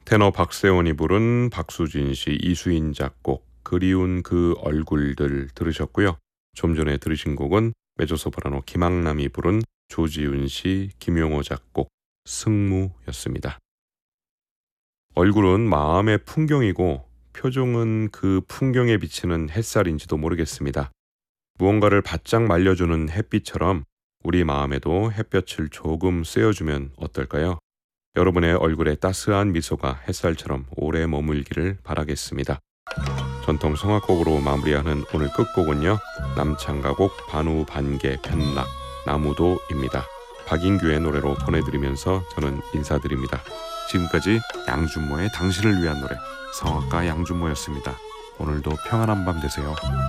테너 박세원이 부른 박수진 씨, 이수인 작곡 그리운 그 얼굴들 들으셨고요. 좀 전에 들으신 곡은 메조소프라노 김학남이 부른 조지훈 씨, 김용호 작곡 승무였습니다. 얼굴은 마음의 풍경이고 표정은 그 풍경에 비치는 햇살인지도 모르겠습니다. 무언가를 바짝 말려주는 햇빛처럼 우리 마음에도 햇볕을 조금 쐬어주면 어떨까요? 여러분의 얼굴에 따스한 미소가 햇살처럼 오래 머물기를 바라겠습니다. 전통 성악곡으로 마무리하는 오늘 끝곡은요, 남창가곡 반우 반개 편락 나무도입니다. 박인규의 노래로 보내드리면서 저는 인사드립니다. 지금까지 양준모의 당신을 위한 노래, 성악가 양준모였습니다. 오늘도 평안한 밤 되세요.